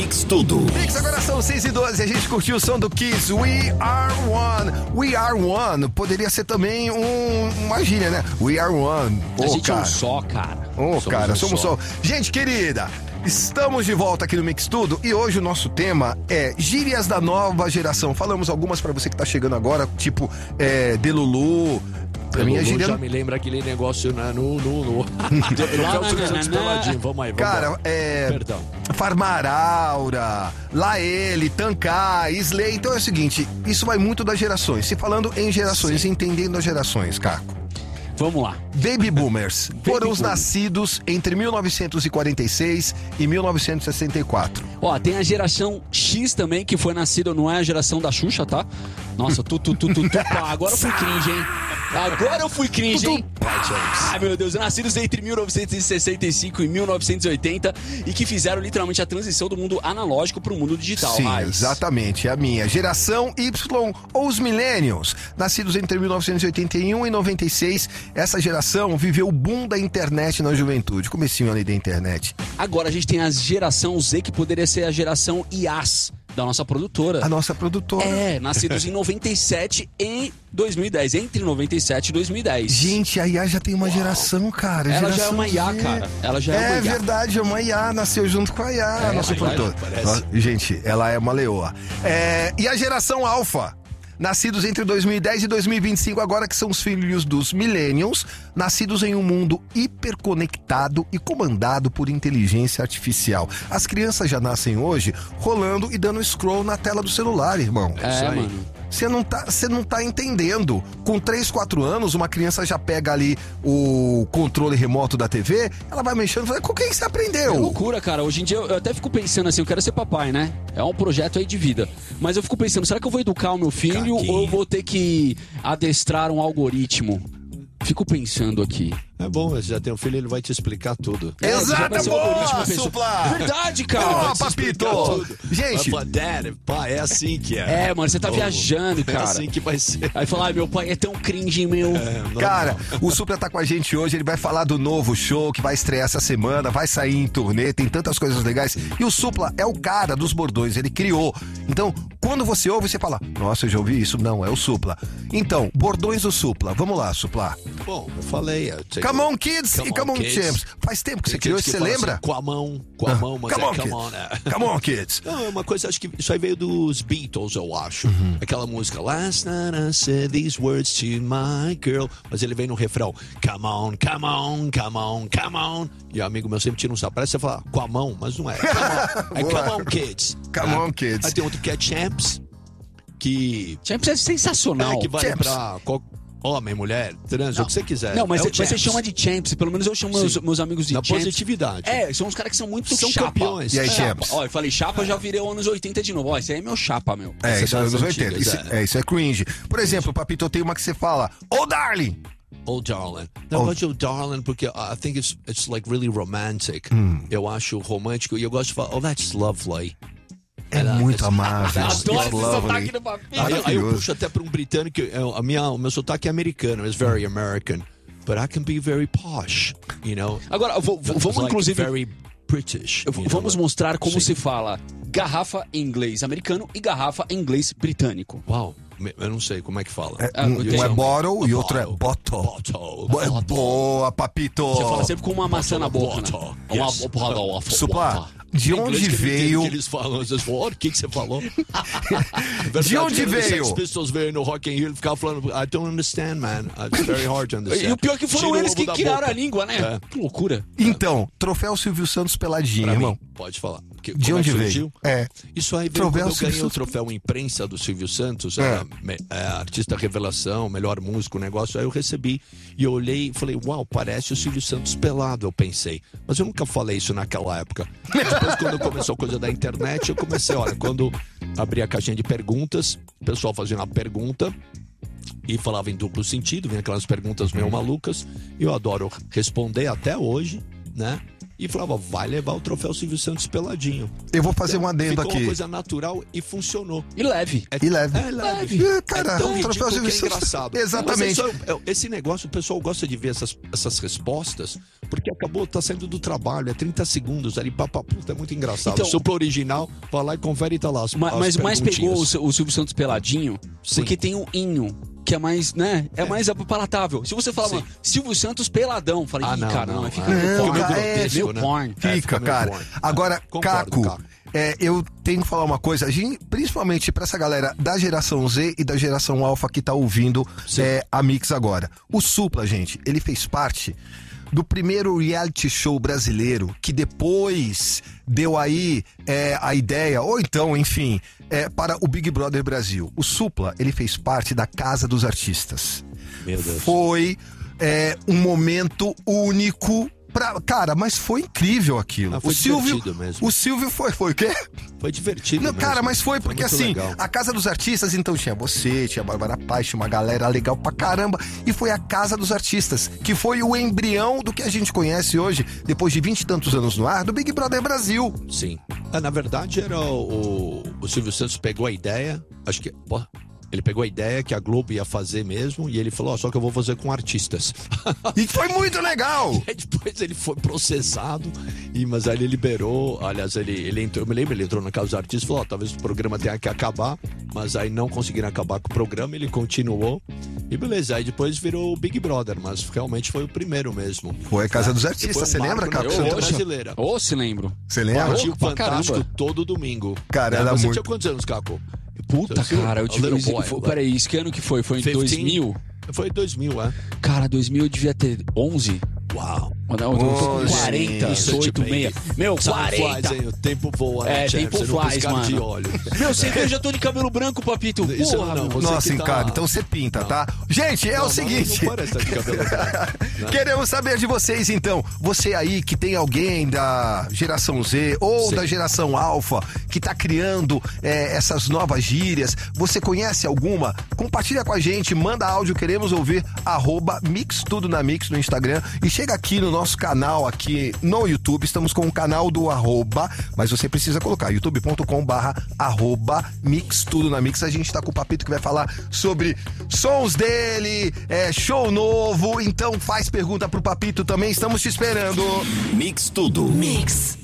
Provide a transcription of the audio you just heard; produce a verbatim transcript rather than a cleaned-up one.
Mix Tudo. Mix, agora são seis e doze, a gente curtiu o som do Kiss, We Are One. We Are One poderia ser também um, uma gíria, né? We Are One. A oh, gente cara. é um só, cara. Ô, oh, cara, um somos só. só. Gente querida, estamos de volta aqui no Mix Tudo e hoje o nosso tema é gírias da nova geração. Falamos algumas pra você que tá chegando agora, tipo, é, Delulu. Pra mim é gíria... já me lembra aquele negócio né, no... no, no. Vamos aí, vamos Cara, lá. é... Perdão. Farmaraura, lá ele, Tankai, Slay. Então é o seguinte, isso vai muito das gerações. Se falando em gerações, Sim. entendendo as gerações, Caco. Vamos lá. Baby Boomers Baby foram os Boomers. nascidos entre mil novecentos e quarenta e seis e mil novecentos e sessenta e quatro. Ó, tem a geração X também, que foi nascida, não é a geração da Xuxa, tá? Nossa, tu, tu, tu, tu, tu, pá, agora eu fui cringe, hein? Agora eu fui cringe, hein? Ai, meu Deus, nascidos entre mil novecentos e sessenta e cinco e mil novecentos e oitenta e que fizeram literalmente a transição do mundo analógico pro mundo digital. Sim, Mas... exatamente, é a minha. Geração Y ou os Millennials, nascidos entre mil novecentos e oitenta e um e noventa e seis. Essa geração viveu o boom da internet na juventude, comecinho ali da internet. Agora a gente tem a geração Z, que poderia ser a geração I A S, da nossa produtora. A nossa produtora. É, nascidos em noventa e sete e dois mil e dez, entre noventa e sete e dois mil e dez. Gente, a I A já tem uma Uau. geração, cara. Ela geração já é uma I A, Z. cara. Ela já é, É uma I A. verdade, é uma I A, nasceu junto com a I A, É, a nossa é produtora. verdade, Nossa, gente, ela é uma leoa. É, e a geração Alpha, nascidos entre dois mil e dez e dois mil e vinte e cinco, agora que são os filhos dos Millennials, nascidos em um mundo hiperconectado e comandado por inteligência artificial. As crianças já nascem hoje rolando e dando scroll na tela do celular, irmão. É, mano. Você não tá, você não tá entendendo. Com três, quatro anos, uma criança já pega ali o controle remoto da T V, ela vai mexendo e fala, com quem você aprendeu? É loucura, cara. Hoje em dia eu eu até fico pensando assim, eu quero ser papai, né? É um projeto aí de vida. Mas eu fico pensando, será que eu vou educar o meu filho Caquinho. ou eu vou ter que adestrar um algoritmo? Fico pensando aqui. É bom, você já tem um filho, ele vai te explicar tudo. É, já Exato, vai ser um boa, algoritmo pessoal. Supla! Verdade, cara. Ó, Vai te explicar papito! tudo. Gente... Vai falar, Dad, pai, é assim que é. É, mano, você tá Oh, viajando, É cara. assim que vai ser. Aí fala, ai, meu pai é tão cringe, meu. É, normal. Cara, o Supla tá com a gente hoje, ele vai falar do novo show que vai estrear essa semana, vai sair em turnê, tem tantas coisas legais. E o Supla é o cara dos bordões, ele criou. Então, quando você ouve, você fala, nossa, eu já ouvi isso. Não, é o Supla. Então, bordões do Supla. Vamos lá, Supla. Bom, eu falei. Eu sei- Come on, kids Come e come on, on, kids. champs. Faz tempo que você Tem criou gente isso, que você fala lembra? assim, com a mão, com a mão, mas Come é on, come kids. on, né? Come on, kids. Não, é uma coisa, acho que isso aí veio dos Beatles, eu acho. Uhum. Aquela música, Last night I said these words to my girl. Mas ele vem no refrão, come on, come on, come on, come on. E o amigo meu sempre tira um sapo. Parece você falar com a mão, mas não é. Come on. É Boa. come on, kids. Come É. on, kids. Aí tem outro que é Champs, que, Champs é sensacional. é, que vale Champs. pra qual- homem, mulher, trans, o que você quiser. Não, mas, é o mas você Champs. chama de champs. Pelo menos eu chamo meus, Sim. meus amigos de Na champs. positividade. É, são uns caras que são muito São chapa. campeões. E aí, Chapa. champs? Ó, eu falei chapa, já virei anos oitenta de novo. Ó, esse aí é meu chapa, meu. É, Essa isso é das anos antigas, oitenta. Isso, é. é, isso é cringe. Por exemplo, Papito, tem uma que você fala, oh, darling! Oh, darling. Não, Oh. eu gosto de oh, darling porque I think it's, it's like really romantic. Eu acho romântico e eu gosto de falar, oh, that's lovely. É Ela- muito it's- amável. Adoro It's esse lovely. sotaque do papito. Aí, aí eu Maravilhoso. puxo até para um britânico, eu- a minha, o meu sotaque é americano, it's very American. But I can be very posh, you know. Agora, eu vou- vou- It's vamos like inclusive... very British. eu- you know, Vamos but- mostrar como Sim. se fala garrafa em inglês americano e garrafa em inglês britânico. Uau, me- eu não sei como é que fala. É, um, eu um é tenho- bottle e outro é Bottle. bottle. Bottle. Bo- é boa, Papito. Você fala sempre com uma maçã na boca, né? Water. Uma Yes. porrada, uma Supla, de Em inglês onde que eu não entendo veio... o que eles falam, vocês falam, "Oh, o que, que você falou?" Verdade, De onde quando os veio? Sex Pistols veio no Rock in Rio, ele ficava falando, I don't understand, man. It's very hard to understand. E o pior é que foram Tira o eles ovo que da criaram boca. a língua, né? É. Que loucura. Então, troféu Silvio Santos peladinho, Pra irmão. mim, pode falar. Que, De como onde é que veio? surgiu? É. Isso aí veio Troféu quando eu Silvio ganhei o Santos. troféu imprensa do Silvio Santos, É. era, me- é, artista revelação, melhor músico, negócio. Aí eu recebi e eu olhei e falei, uau, parece o Silvio Santos pelado, eu pensei. Mas eu nunca falei isso naquela época. Depois, quando começou a coisa da internet, eu comecei, olha, quando abri a caixinha de perguntas, o pessoal fazia uma pergunta e falava em duplo sentido, vinha aquelas perguntas meio malucas, e eu adoro responder até hoje, né? e falava, vai levar o troféu Silvio Santos peladinho. Eu vou fazer um adendo Ficou aqui. uma coisa natural e funcionou. E leve. É, E leve. É leve. É, cara, é tão o ridículo troféu que Silvio é Santos- engraçado. Exatamente. Mas é só- é- esse negócio, o pessoal gosta de ver essas, essas respostas, porque acabou, tá saindo do trabalho, é trinta segundos ali, papaputa, é muito engraçado. Então- o supla original, vai lá e confere e tá lá as, Ma- as Mas mais pegou o, perguntinhas. Sil- o Silvio Santos peladinho, Sim. porque tem o inho, que é mais, né? É, mais palatável. Se você falar, Sim. mano, Silvio Santos peladão, falei, Ah, ih, não, cara, não, não, fica ah, meio não, porn. cara, meio é, meio né? porn. É, Fica, fica meio cara. porn. Agora, Concordo, Caco, Caco. é, eu tenho que falar uma coisa, a gente- principalmente pra essa galera da geração Z e da geração Alpha que tá ouvindo Sim. é, a Mix agora. O Supla, gente, ele fez parte do primeiro reality show brasileiro que depois deu aí é, a ideia, ou então, enfim, é, para o Big Brother Brasil. O Supla, ele fez parte da Casa dos Artistas. Meu Deus. Foi é, um momento único pra... Cara, mas foi incrível aquilo. Ah, foi o Silvio, divertido mesmo. o Silvio foi, foi o quê? Foi divertido Não, mesmo. cara, mas foi porque muito assim, legal. a Casa dos Artistas, então tinha você, tinha a Bárbara Paz, tinha uma galera legal pra caramba, e foi a Casa dos Artistas, que foi o embrião do que a gente conhece hoje, depois de vinte e tantos anos no ar, do Big Brother Brasil. Sim. Ah, na verdade, era o, o Silvio Santos pegou a ideia, acho que... Pô, ele pegou a ideia que a Globo ia fazer mesmo e ele falou, ó, só que eu vou fazer com artistas. E foi muito legal! Aí depois ele foi processado, e, mas aí ele liberou, aliás, ele, ele entrou, eu me lembro, ele entrou na Casa dos Artistas e falou, ó, talvez o programa tenha que acabar, mas aí não conseguiram acabar com o programa, ele continuou, e beleza, aí depois virou o Big Brother, mas realmente foi o primeiro mesmo. Foi a Casa dos E Artistas, foi um você marco lembra, na Caco? televisão Poxa. brasileira. Ô, se lembro. Você lembra? Partiu pra Fantástico caramba. todo domingo. Cara, Né? era Você muito- tinha quantos anos, Caco? Puta, Você- cara, eu A tive... Little Boy, foi- vai. Peraí, isso que ano que foi? Foi em quinze? dois mil? Foi dois mil, é? Cara, dois mil eu devia ter onze. Uau. Não, eu tô com Onze. quarenta, dezoito, meia. Meu, Time quarenta. flies, hein? O tempo voa, É, né, chefe? tempo Você não flies, piscar de mano. olho. Meu, você vê, eu já tô de cabelo branco, papito. Isso Porra, não, meu. você Nossa, que tá- Ricardo, então você pinta, tá? Gente, é Não, o mas seguinte... Não parece estar de cabelo branco. Queremos saber de vocês, então. Você aí que tem alguém da geração Z ou Sim. da geração Alpha que tá criando é, essas novas gírias, você conhece alguma? Compartilha com a gente, manda áudio, queremos ouvir, arroba Mix Tudo na Mix no Instagram e chega aqui no nosso canal aqui no YouTube, estamos com o canal do arroba, mas você precisa colocar youtube ponto com barra arroba Mix Tudo na Mix. A gente tá com o Papito que vai falar sobre sons dele, é, show novo, então faz pergunta pro Papito também, estamos te esperando. Mix Tudo. Mix.